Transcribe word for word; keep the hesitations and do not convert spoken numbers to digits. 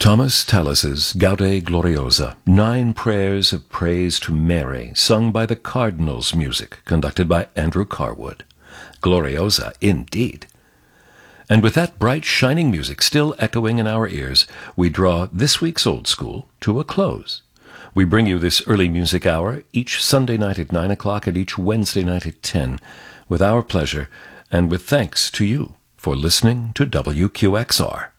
Thomas Tallis's Gaude Gloriosa, Nine Prayers of Praise to Mary, sung by the Cardinals Music, conducted by Andrew Carwood. Gloriosa, indeed. And with that bright, shining music still echoing in our ears, we draw this week's Old School to a close. We bring you this early music hour each Sunday night at nine o'clock and each Wednesday night at ten, with our pleasure and with thanks to you for listening to W Q X R.